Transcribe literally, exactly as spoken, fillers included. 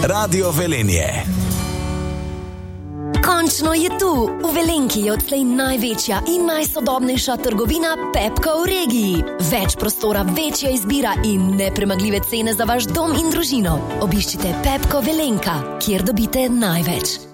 Radio Velenje. Končno je tu. V Velenki je odtlej največja in najsodobnejša trgovina Pepka v regiji. Več prostora, večja izbira in nepremagljive cene za vaš dom in družino. Obiščite Pepko Velenka, kjer dobite največ.